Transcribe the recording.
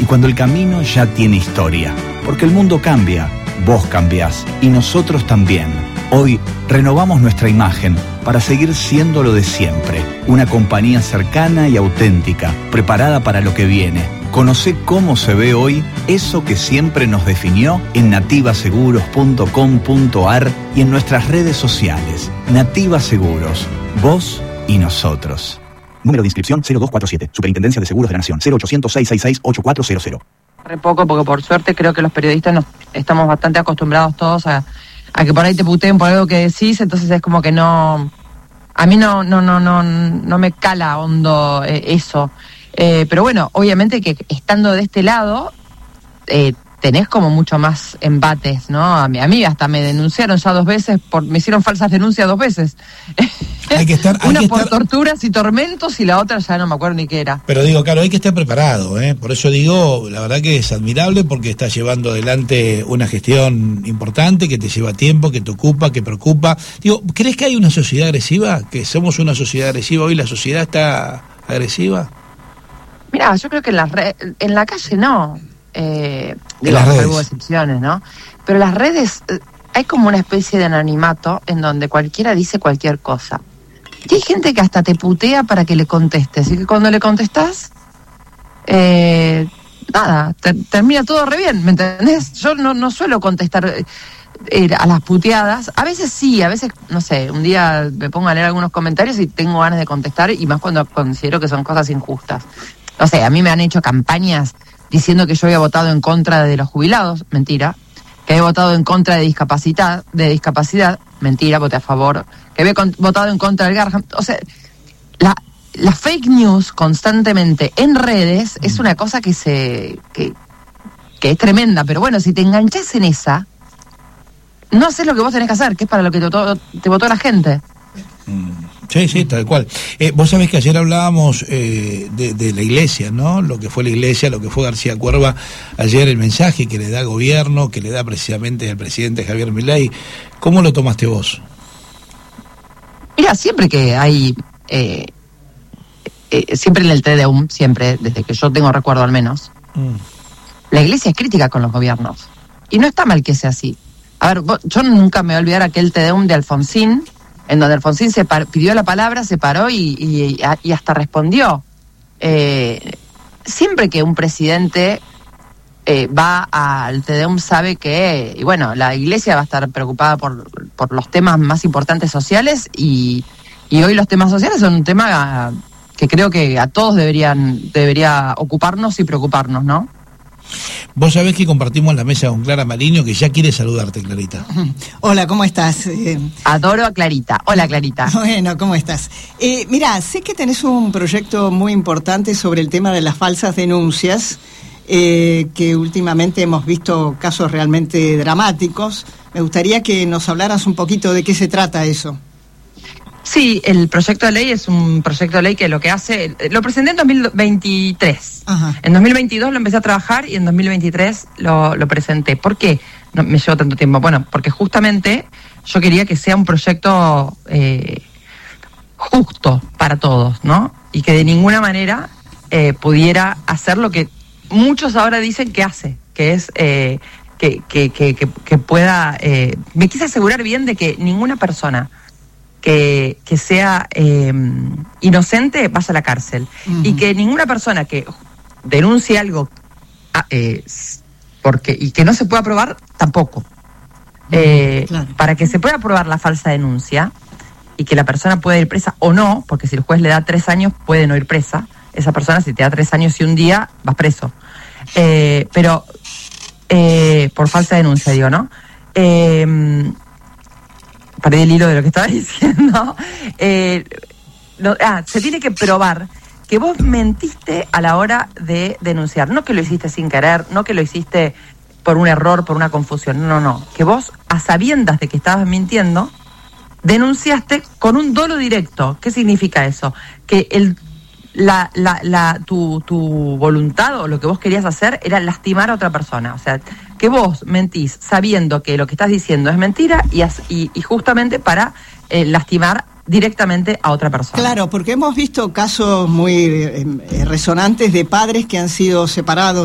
y cuando el camino ya tiene historia. Porque el mundo cambia, vos cambiás y nosotros también. Hoy renovamos nuestra imagen para seguir siendo lo de siempre. Una compañía cercana y auténtica, preparada para lo que viene. Conocé cómo se ve hoy eso que siempre nos definió en nativaseguros.com.ar y en nuestras redes sociales. Nativa Seguros, vos y nosotros. Número de inscripción 0247, Superintendencia de Seguros de la Nación, 0800-666-8400. Re poco, porque por suerte creo que los periodistas estamos bastante acostumbrados todos a que por ahí te puteen por algo que decís, entonces es como que no... A mí no me cala hondo eso. Pero bueno, obviamente que estando de este lado, tenés como mucho más embates, ¿no? A mí hasta me denunciaron ya 2 veces, me hicieron falsas denuncias 2 veces. Una por torturas y tormentos y la otra ya no me acuerdo ni qué era. Pero digo, claro, hay que estar preparado, ¿eh? Por eso digo, la verdad que es admirable porque estás llevando adelante una gestión importante que te lleva tiempo, que te ocupa, que preocupa. Digo, ¿crees que hay una sociedad agresiva? ¿Que somos una sociedad agresiva? ¿Hoy la sociedad está agresiva? Mirá, yo creo que en la calle no. Hubo excepciones, ¿no? Pero las redes, hay como una especie de anonimato en donde cualquiera dice cualquier cosa. Y hay gente que hasta te putea para que le contestes. Y que cuando le contestás, nada, termina todo re bien, ¿me entendés? Yo no suelo contestar a las puteadas. A veces sí, a veces, no sé, un día me pongo a leer algunos comentarios y tengo ganas de contestar, y más cuando considero que son cosas injustas. No sé, a mí me han hecho campañas diciendo que yo había votado en contra de los jubilados, mentira. Que había votado en contra de discapacidad, mentira, voté a favor. Que había votado en contra del Garham. O sea, la fake news constantemente en redes es una cosa que es tremenda. Pero bueno, si te enganchás en esa, no haces lo que vos tenés que hacer, que es para lo que te votó la gente. Sí, tal cual. Vos sabés que ayer hablábamos de la iglesia, ¿no? Lo que fue la iglesia, lo que fue García Cuerva. Ayer el mensaje que le da gobierno, que le da precisamente el presidente Javier Milei. ¿Cómo lo tomaste vos? Mira, siempre que hay... siempre en el Tedeum, siempre, desde que yo tengo recuerdo al menos, la iglesia es crítica con los gobiernos. Y no está mal que sea así. A ver, yo nunca me voy a olvidar aquel Tedeum de Alfonsín, en donde Alfonsín pidió la palabra, se paró y hasta respondió. Siempre que un presidente va al Tedeum sabe que, y bueno, la iglesia va a estar preocupada por los temas más importantes sociales, y hoy los temas sociales son un tema que creo que a todos debería ocuparnos y preocuparnos, ¿no? Vos sabés que compartimos la mesa con Clara Mariño, que ya quiere saludarte, Clarita. Hola, ¿cómo estás? Adoro a Clarita. Hola, Clarita. Bueno, ¿cómo estás? Mirá, sé que tenés un proyecto muy importante sobre el tema de las falsas denuncias, que últimamente hemos visto casos realmente dramáticos. Me gustaría que nos hablaras un poquito de qué se trata eso. Sí, el proyecto de ley es un proyecto de ley que lo que hace... Lo presenté en 2023. Ajá. En 2022 lo empecé a trabajar y en 2023 lo presenté. ¿Por qué me llevó tanto tiempo? Bueno, porque justamente yo quería que sea un proyecto justo para todos, ¿no? Y que de ninguna manera pudiera hacer lo que muchos ahora dicen que hace, que es... que pueda... me quise asegurar bien de que ninguna persona que sea inocente vaya a la cárcel. Uh-huh. Y que ninguna persona que denuncie algo y que no se pueda probar, tampoco. Claro. Para que se pueda probar la falsa denuncia y que la persona pueda ir presa o no, porque si el juez le da 3 años, puede no ir presa. Esa persona, si te da 3 años y un día, vas preso. Pero por falsa denuncia, digo, ¿no? Perdí el hilo de lo que estaba diciendo. Se tiene que probar que vos mentiste a la hora de denunciar. No que lo hiciste sin querer, no que lo hiciste por un error, por una confusión. No. Que vos, a sabiendas de que estabas mintiendo, denunciaste con un dolo directo. ¿Qué significa eso? Que tu voluntad o lo que vos querías hacer era lastimar a otra persona. O sea, que vos mentís sabiendo que lo que estás diciendo es mentira y justamente para lastimar directamente a otra persona. Claro, porque hemos visto casos muy resonantes de padres que han sido separados